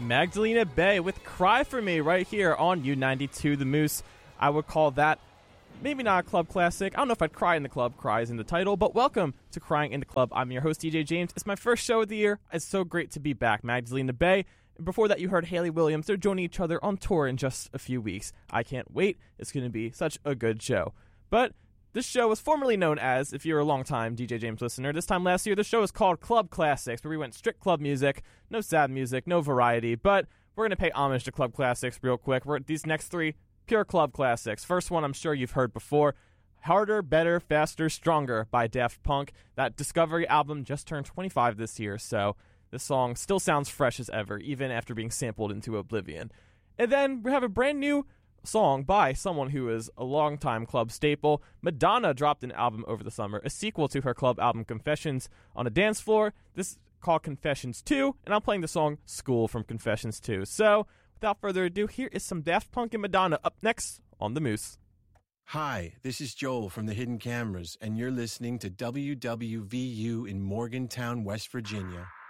Magdalena Bay with Cry For Me right here on U92 The Moose. I would call that maybe not a club classic. I don't know if I'd cry in the club. Cry is in the title. But welcome to Crying in the Club. I'm your host, DJ James. It's my first show of the year. It's so great to be back. Magdalena Bay. And before that, you heard Hayley Williams. They're joining each other on tour in just a few weeks. I can't wait. It's going to be such a good show. But this show was formerly known as, if you're a long-time DJ James listener, this time last year, the show was called Club Classics, where we went strict club music, no sad music, no variety, but we're going to pay homage to Club Classics real quick. These next three, pure club classics. First one I'm sure you've heard before, Harder, Better, Faster, Stronger by Daft Punk. That Discovery album just turned 25 this year, so this song still sounds fresh as ever, even after being sampled into oblivion. And then we have a brand new song by someone who is a longtime club staple. Madonna dropped an album over the summer, a sequel to her club album Confessions on a Dance Floor. This is called Confessions 2, and I'm playing the song School from Confessions 2. So, without further ado, here is some Daft Punk and Madonna up next on The Moose. Hi, this is Joel from The Hidden Cameras, and you're listening to WWVU in Morgantown, West Virginia.